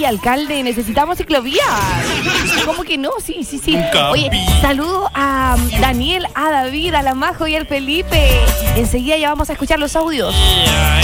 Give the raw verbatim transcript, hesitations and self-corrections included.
Oye, alcalde, necesitamos ciclovías. ¿Cómo que no? Sí, sí, sí. Oye, saludo a Daniel, a David, a la Majo y al Felipe. Enseguida ya vamos a escuchar los audios.